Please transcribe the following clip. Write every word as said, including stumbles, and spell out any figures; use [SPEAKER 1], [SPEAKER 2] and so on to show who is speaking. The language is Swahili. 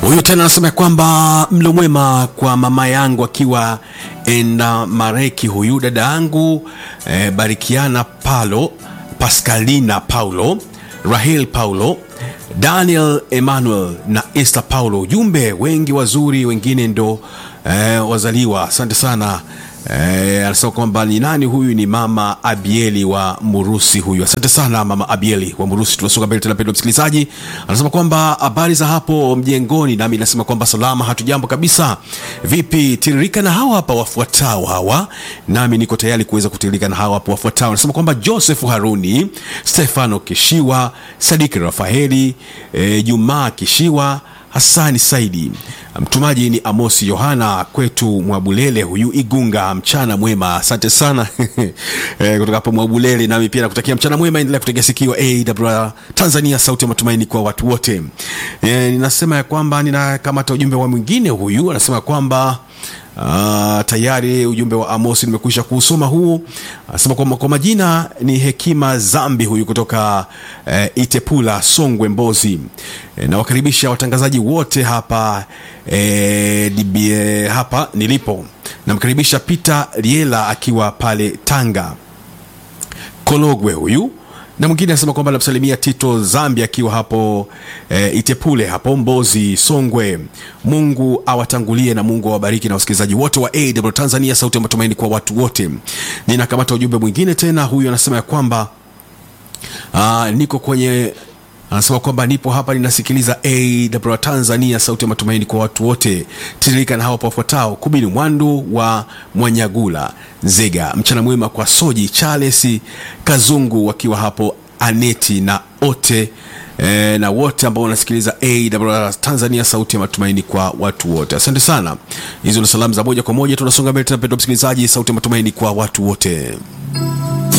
[SPEAKER 1] Huyu tena anasema kwamba mlo mwema kwa mama yangu akiwa enda Mareki, huyu dada yangu eh, Barikiana Paulo, Pascalina Paulo, Rahel Paulo, Daniel Emmanuel na Esther Paulo. Ujumbe, wengi wazuri wengine ndo eh, wazaliwa. Asante sana. Eh, anasema kwamba ni nani huyu? Ni mama Abieli wa Murusi huyu. Asante sana mama Abieli wa Murusi. Tunasonga mbele tena pendo msikilizaji. Anasema kwamba habari za hapo mjengoni, nami nasema kwamba salama, hatujambo kabisa. Vipi tiririka na hawa hapa wafuatao hawa? Nami niko tayari kuweza kutiririka na hawa hapa wafuatao. Anasema kwamba Joseph Haruni, Stefano Kishiwa, Sadiki Rafaeli, eh, Juma Kishiwa, Hasani Saidi. Mtumaji ni Amosi Yohana kwetu Mwabulele huyu Igunga. Mchana mwema. Asante sana e, kutoka hapo Mwabulele. Nami pia nakutakia mchana mwema. Endelea kutegea sikio A W R Tanzania, sauti ya matumaini kwa watu wote. E, ninasema ya kwamba ninakamata ujumbe wa mwingine huyu. Anasema kwamba Uh, tayari ujumbe wa Amosi nimekwisha kusoma huu. Anasema kwamba kwa majina ni Hekima Zambi huyu kutoka uh, Itepula Songwe Mbozi. E, na wakaribisha watangazaji wote hapa e, dibie, hapa nilipo. Namkaribisha Peter Riela akiwa pale Tanga Kologwe huyu. Na mwingine anasema kwamba namsalimia Tito Zambia akiwa hapo e, Itepule hapo Mbozi Songwe. Mungu awatangulie na Mungu awabariki na wasikilizaji wote wa A W R Tanzania, sauti ya matumaini kwa watu wote. Ninakamata ujumbe mwingine tena. Huyu anasema ya kwamba aa, niko kwenye anasema kwamba nipo hapa ninasikiliza A W R Tanzania, sauti ya matumaini kwa watu wote. Tiririka na hawa pafuatao: Kubini Mwandu wa Mwanyagula Nzega. Mchana mwema kwa Soji Charles Kazungu wakiwa hapo Aneti na ote e, na wote ambao wanasikiliza A W R Tanzania, sauti ya matumaini kwa watu wote. Asante sana. Hizo ni salamu za moja kwa moja. Tunasonga mbele tena mpendwa msikilizaji, sauti ya matumaini kwa watu wote.